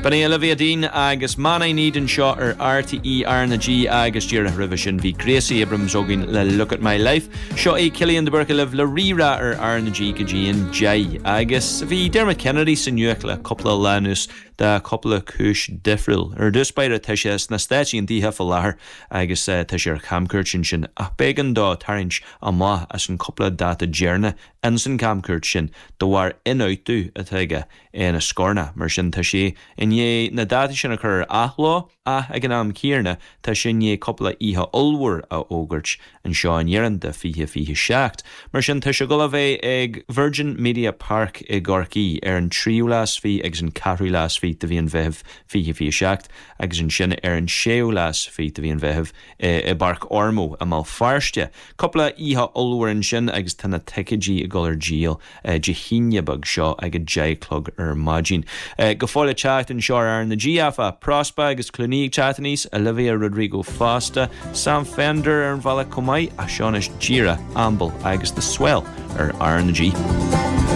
Bani Olivia Dean agus Mana Need and Shaw RTE Arna G agus Jira Revision V Gracie Abrams Ogin Look at My Life Shaw Killian de Burke of La Rira Arna G and J agus V Dermot Kennedy Sinuekla couple of Lanus da couple of Kush Diffril despite a Tishes na Stachi and Diha Falar agus Tisher Camkirchen a Began da Tarinch Ama as an couple of data Jerna Ensign Camkirchen the war in out do a Tiga in a Scorna Merchant Tishi in ye na data shin occur law aganam Kierna Tishin ye couple of Iha Ulwar a Ogurch and Sean Yeran the Fihi Shacht Merchant Tishagolave egg Virgin Media Park e Gorky Erin Triulas Fi Exin Carilas Fi the Vian Vev Fihi Shacht Exin Shin Erin Sheulas Fi the Vian Vev e Bark Ormo a Malfarstja couple of Iha Ulwar and Shin Ex Tana Tekiji Guller Geel Jehinia Bug Shaw Eg a J Clug Margin Gafola Chat and Shore Arn the Giafa Prospag is Clunique Chatanis Olivia Rodrigo Fosta Sam Fender and Vala Komai Ashonish Jira Amble Agus the Swell Arn the G.